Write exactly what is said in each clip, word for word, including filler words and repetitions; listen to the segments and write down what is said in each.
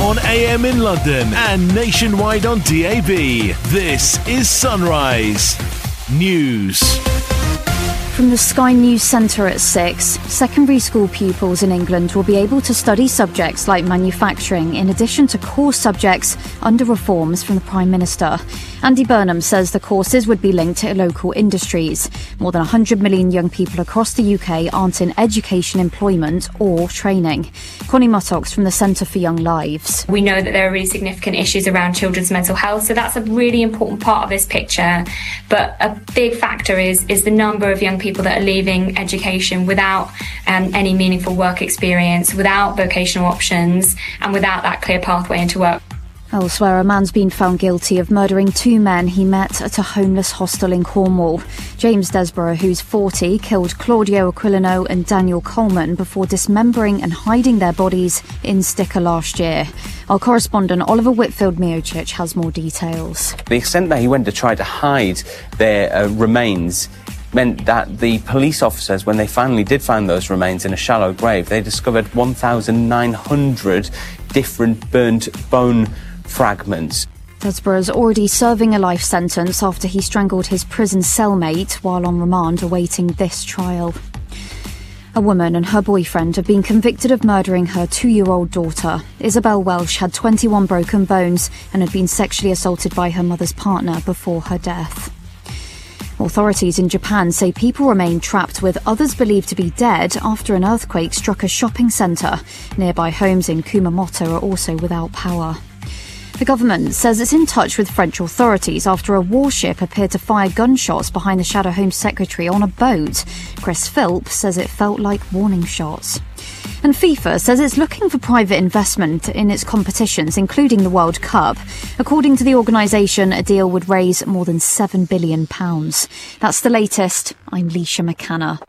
on A M in London and nationwide on D A B. This is Sunrise News. From the Sky News Centre at six, secondary school pupils in England will be able to study subjects like manufacturing in addition to core subjects under reforms from the Prime Minister. Andy Burnham says the courses would be linked to local industries. More than one hundred million young people across the U K aren't in education, employment or training. Connie Muttox from the Centre for Young Lives. We know that there are really significant issues around children's mental health, so that's a really important part of this picture. But a big factor is, is the number of young people that are leaving education without um, any meaningful work experience, without vocational options and without that clear pathway into work. Elsewhere, a man's been found guilty of murdering two men he met at a homeless hostel in Cornwall. James Desborough, who's forty, killed Claudio Aquilino and Daniel Coleman before dismembering and hiding their bodies in Sticker last year. Our correspondent Oliver Whitfield-Miocic has more details. The extent that he went to try to hide their uh, remains meant that the police officers, when they finally did find those remains in a shallow grave, they discovered one thousand nine hundred different burnt bone fragments. Desborough's already serving a life sentence after he strangled his prison cellmate while on remand awaiting this trial. A woman and her boyfriend have been convicted of murdering her two-year-old daughter. Isabel Welsh had twenty-one broken bones and had been sexually assaulted by her mother's partner before her death. Authorities in Japan say people remain trapped with others believed to be dead after an earthquake struck a shopping centre. Nearby homes in Kumamoto are also without power. The government says it's in touch with French authorities after a warship appeared to fire gunshots behind the Shadow Home Secretary on a boat. Chris Philp says it felt like warning shots. And FIFA says it's looking for private investment in its competitions, including the World Cup. According to the organisation, a deal would raise more than seven billion pounds. That's the latest. I'm Leisha McCanna.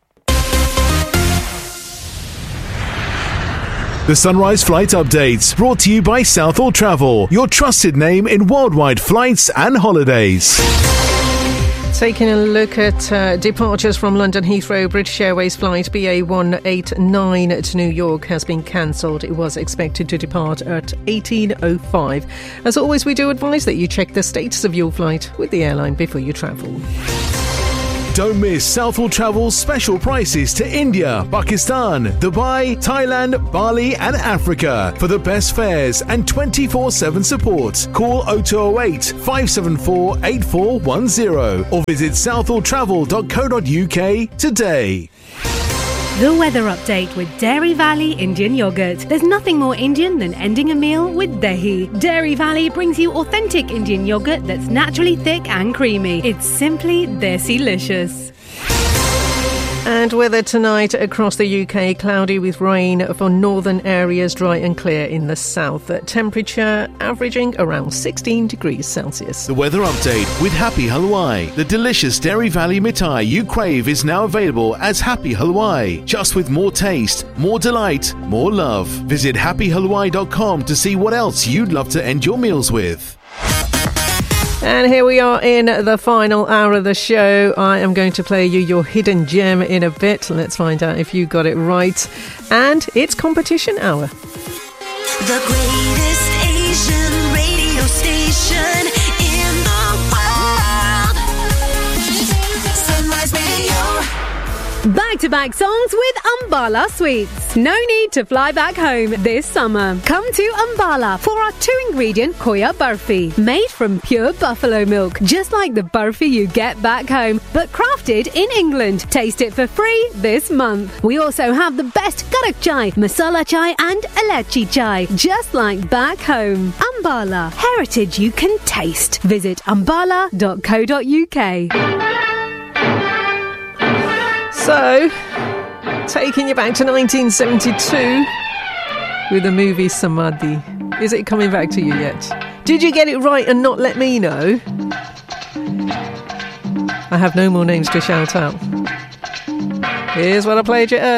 The Sunrise Flight Updates, brought to you by Southall Travel, your trusted name in worldwide flights and holidays. Taking a look at uh, departures from London Heathrow, British Airways flight B A one eighty-nine to New York has been cancelled. It was expected to depart at eighteen oh five. As always, we do advise that you check the status of your flight with the airline before you travel. Don't miss Southall Travel's special prices to India, Pakistan, Dubai, Thailand, Bali and Africa. For the best fares and twenty-four seven support, call oh two oh eight, five seven four, eight four one oh or visit southall travel dot co dot uk today. The weather update with Dairy Valley Indian Yogurt. There's nothing more Indian than ending a meal with dahi. Dairy Valley brings you authentic Indian yogurt that's naturally thick and creamy. It's simply desi-licious. And weather tonight across the U K, cloudy with rain for northern areas, dry and clear in the south. Temperature averaging around sixteen degrees Celsius. The weather update with Happy Halwai. The delicious Dairy Valley mithai you crave is now available as Happy Halwai. Just with more taste, more delight, more love. Visit happy halwai dot com to see what else you'd love to end your meals with. And here we are in the final hour of the show. I am going to play you your hidden gem in a bit. Let's find out if you got it right. And it's competition hour. The greatest Asian radio station in the world. Sunrise Radio. Back-to-back songs with Ambala Sweets. No need to fly back home this summer. Come to Ambala for our two-ingredient Khoya Barfi. Made from pure buffalo milk, just like the barfi you get back home, but crafted in England. Taste it for free this month. We also have the best Karak Chai, Masala Chai and Elachi Chai, just like back home. Ambala, heritage you can taste. Visit ambala dot co dot uk. So, taking you back to nineteen seventy-two with the movie Samadhi. Is it coming back to you yet? Did you get it right and not let me know? I have no more names to shout out. Here's what I played you earlier.